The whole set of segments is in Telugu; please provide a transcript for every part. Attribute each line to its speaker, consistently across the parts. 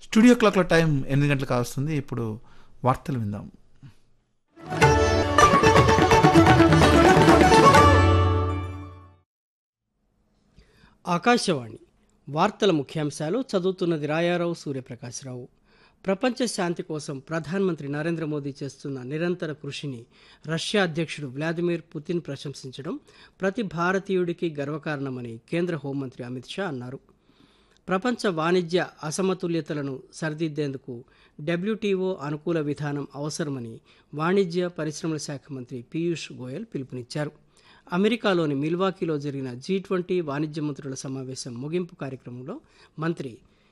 Speaker 1: స్టూడియో క్లాక్ల టైం 8 గంటలకు కావస్తుంది. ఇప్పుడు వార్తలు విందాం.
Speaker 2: ఆకాశవాణి వార్తల ముఖ్యాంశాలు చదువుతున్నది రాయారావు సూర్యప్రకాశ్రావు. ప్రపంచ శాంతి కోసం ప్రధానమంత్రి నరేంద్ర మోదీ చేస్తున్న నిరంతర కృషిని రష్యా అధ్యక్షుడు వ్లాదిమిర్ పుతిన్ ప్రశంసించడం ప్రతి భారతీయుడికి గర్వకారణమని కేంద్ర హోంమంత్రి అమిత్ షా అన్నారు. ప్రపంచ వాణిజ్య అసమతుల్యతలను సరిదిద్దేందుకు డబ్ల్యూటీఓ అనుకూల విధానం అవసరమని వాణిజ్య పరిశ్రమల శాఖ మంత్రి పీయూష్ గోయల్ పిలుపునిచ్చారు. అమెరికాలోని మిల్వాకీలో జరిగిన G20 వాణిజ్య మంత్రుల సమావేశం ముగింపు కార్యక్రమంలో మంత్రి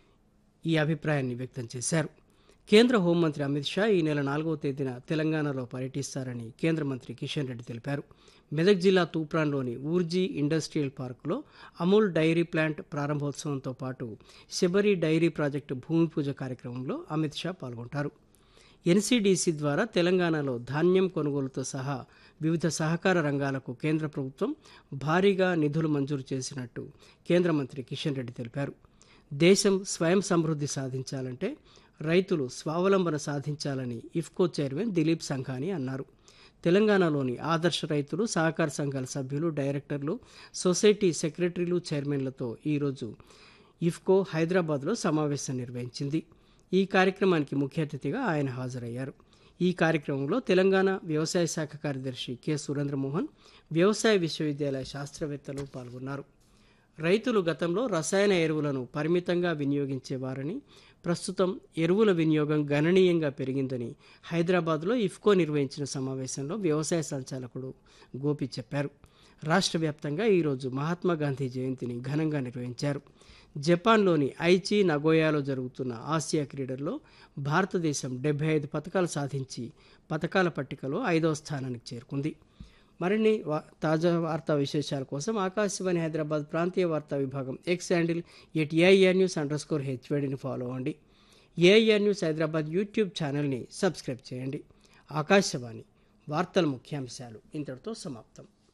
Speaker 2: ఈ అభిప్రాయాన్ని వ్యక్తం చేశారు. కేంద్ర హోంమంత్రి అమిత్ షా ఈ నెల 4వ తేదీన తెలంగాణలో పర్యటిస్తారని కేంద్ర మంత్రి కిషన్ రెడ్డి తెలిపారు. మెదక్ జిల్లా తూప్రాన్లోని ఊర్జీ ఇండస్ట్రియల్ పార్కులో అమూల్ డైరీ ప్లాంట్ ప్రారంభోత్సవంతో పాటు శబరి డైరీ ప్రాజెక్టు భూమి పూజ కార్యక్రమంలో అమిత్ షా పాల్గొంటారు. ఎన్సీడీసీ ద్వారా తెలంగాణలో ధాన్యం కొనుగోలుతో సహా వివిధ సహకార రంగాలకు కేంద్ర ప్రభుత్వం భారీగా నిధులు మంజూరు చేసినట్టు కేంద్ర మంత్రి కిషన్ రెడ్డి తెలిపారు. దేశం స్వయం సమృద్ధి సాధించాలంటే రైతులు స్వావలంబన సాధించాలని ఇఫ్కో చైర్మన్ దిలీప్ సంఘాని అన్నారు. తెలంగాణలోని ఆదర్శ రైతులు సహకార సంఘాల సభ్యులు, డైరెక్టర్లు, సొసైటీ సెక్రటరీలు, చైర్మన్లతో ఈరోజు ఇఫ్కో హైదరాబాద్లో సమావేశం నిర్వహించింది. ఈ కార్యక్రమానికి ముఖ్య అతిథిగా ఆయన హాజరయ్యారు. ఈ కార్యక్రమంలో తెలంగాణ వ్యవసాయ శాఖ కార్యదర్శి కె సురేంద్రమోహన్, వ్యవసాయ విశ్వవిద్యాలయ శాస్త్రవేత్తలు పాల్గొన్నారు. రైతులు గతంలో రసాయన ఎరువులను పరిమితంగా వినియోగించేవారని, ప్రస్తుతం ఎరువుల వినియోగం గణనీయంగా పెరిగిందని హైదరాబాద్లో ఇఫ్కో నిర్వహించిన సమావేశంలో వ్యవసాయ సంచాలకుడు గోపి చెప్పారు. రాష్ట్ర వ్యాప్తంగా ఈరోజు మహాత్మాగాంధీ జయంతిని ఘనంగా నిర్వహించారు. జపాన్లోని ఐచి నగోయాలో జరుగుతున్న ఆసియా క్రీడల్లో భారతదేశం 75 పతకాలు సాధించి పతకాల పట్టికలో 5వ స్థానానికి చేరుకుంది. మరిన్ని తాజా వార్తా విశేషాల కోసం ఆకాశవాణి హైదరాబాద్ ప్రాంతీయ వార్తా విభాగం ఎక్స్ హ్యాండిల్ @AIRnews_HVDని ఫాలో అవ్వండి. AIR న్యూస్ హైదరాబాద్ యూట్యూబ్ ఛానల్ని సబ్స్క్రైబ్ చేయండి. ఆకాశవాణి వార్తల ముఖ్యాంశాలు ఇంతటితో సమాప్తం.